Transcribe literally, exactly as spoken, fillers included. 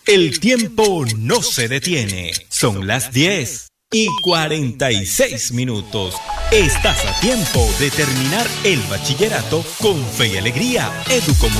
El tiempo no se detiene. Son las diez y cuarenta y seis minutos. Estás a tiempo de terminar el bachillerato con fe y alegría. Educomunicaciones.